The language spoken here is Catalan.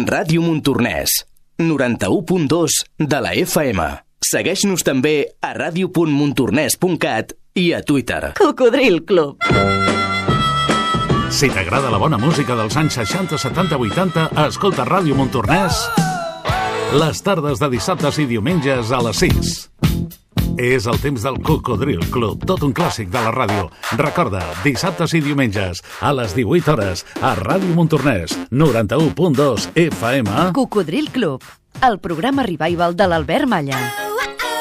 Ràdio Montornès, 91.2 de la FM. Segueix-nos també a radio.montornès.cat i a Twitter. Cocodril Club. Si t'agrada la bona música dels anys 60, 70, 80, escolta Ràdio Montornès les tardes de dissabtes i diumenges a les 6. És el temps del Cocodril Club, tot un clàssic de la ràdio. Recorda, dissabtes i diumenges a les 18 hores a Ràdio Montornès, 91.2 FM. Cocodril Club, el programa revival de l'Albert Malla.